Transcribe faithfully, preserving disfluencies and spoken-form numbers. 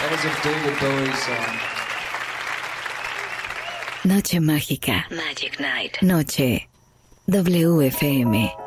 That was a David Bowie song. Noche mágica. Magic Night. Noche. W F M.